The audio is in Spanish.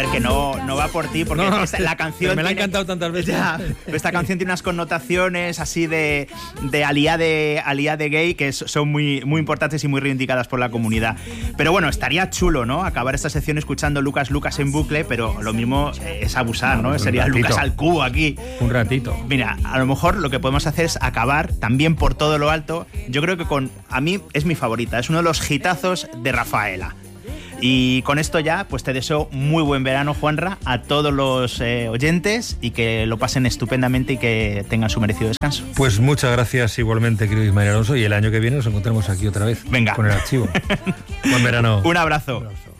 ver, que no va por ti, porque la canción... Me la ha encantado tantas veces. Ya, esta canción tiene unas connotaciones así de aliá de gay que son muy, muy importantes y muy reivindicadas por la comunidad. Pero bueno, estaría chulo, ¿no? Acabar esta sección escuchando Lucas en bucle, pero lo mismo es abusar, ¿no? Sería Lucas al cubo aquí. Un ratito. Mira, a lo mejor lo que podemos hacer es acabar también por todo lo alto. Yo creo que a mí es mi favorita, es uno de los hitazos de Rafaela. Y con esto ya, pues te deseo muy buen verano, Juanra, a todos los oyentes, y que lo pasen estupendamente y que tengan su merecido descanso. Pues muchas gracias igualmente, querido Ismael Alonso, y el año que viene nos encontramos aquí otra vez. Venga. Con el archivo. Buen verano. Un abrazo.